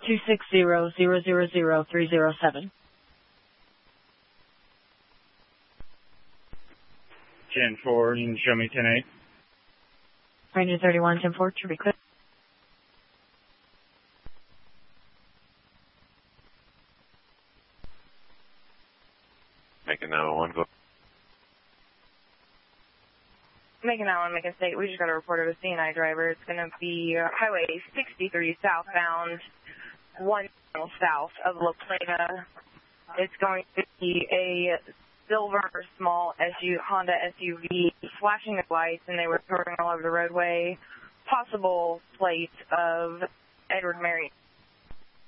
260-000-307. 10-4, you can show me 10-8. Ranger 31, 10-4, to be clear. Making 911, go. Making that one, make a state. We just got a report of a CNI driver. It's going to be Highway 63 southbound, 1 mile south of La Plata. It's going to be a silver small Honda SUV flashing the lights, and they were touring all over the roadway. Possible plate of Edward Marion.